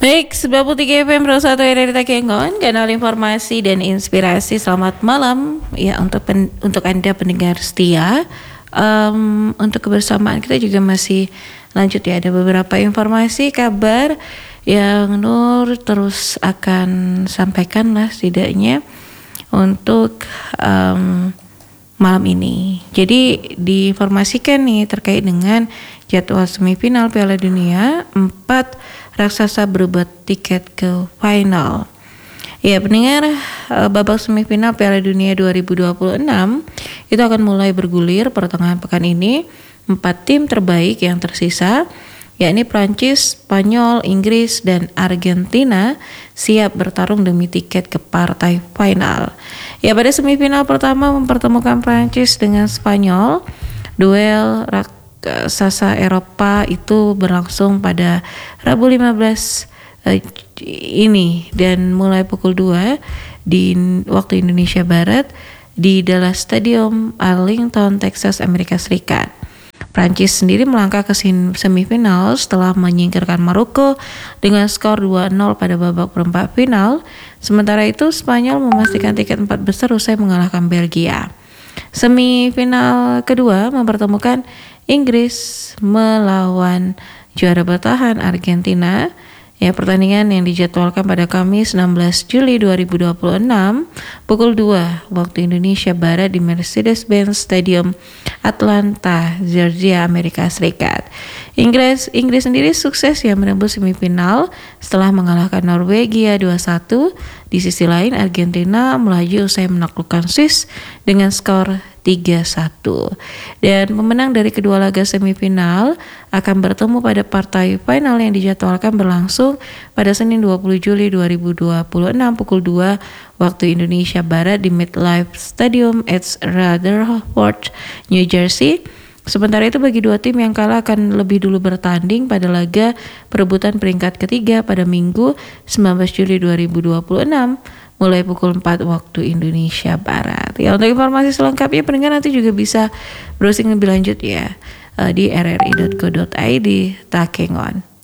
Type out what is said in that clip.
Baik, 93 FM Pro 1 dari Takengon, kanal informasi dan inspirasi. Selamat malam ya untuk Anda pendengar setia. Untuk kebersamaan kita juga masih lanjut ya. Ada beberapa informasi, kabar yang Nur terus akan sampaikan lah setidaknya untuk malam ini. Jadi diinformasikan nih terkait dengan jadwal semifinal Piala Dunia, 4 raksasa berebut tiket ke final. Ya, pendengar, babak semifinal Piala Dunia 2026 itu akan mulai bergulir pertengahan pekan ini. 4 tim terbaik yang tersisa, yakni Prancis, Spanyol, Inggris, dan Argentina siap bertarung demi tiket ke partai final. Ya, pada semifinal pertama mempertemukan Prancis dengan Spanyol. Duel raksasa Eropa itu berlangsung pada Rabu 15 ini dan mulai pukul 2 di waktu Indonesia Barat di Dallas Stadium, Arlington, Texas, Amerika Serikat. Prancis sendiri melangkah ke semifinal setelah menyingkirkan Maroko dengan skor 2-0 pada babak perempat final. Sementara itu Spanyol memastikan tiket 4 besar usai mengalahkan Belgia. Semifinal kedua mempertemukan Inggris melawan juara bertahan Argentina. Ya, pertandingan yang dijadwalkan pada Kamis 16 Juli 2026 pukul 2 waktu Indonesia Barat di Mercedes-Benz Stadium, Atlanta, Georgia, Amerika Serikat. Inggris sendiri sukses ya menembus semifinal setelah mengalahkan Norwegia 2-1. Di sisi lain Argentina melaju usai menaklukkan Swiss dengan skor 3-1. Dan pemenang dari kedua laga semifinal akan bertemu pada partai final yang dijadwalkan berlangsung pada Senin 20 Juli 2026 pukul 2 waktu Indonesia Barat di MetLife Stadium at Rutherford, New Jersey. Sementara itu bagi dua tim yang kalah akan lebih dulu bertanding pada laga perebutan peringkat ketiga pada Minggu 19 Juli 2026 mulai pukul 4 waktu Indonesia Barat. Ya, untuk informasi selengkapnya pendengar nanti juga bisa browsing lebih lanjut ya di rri.co.id Takengon.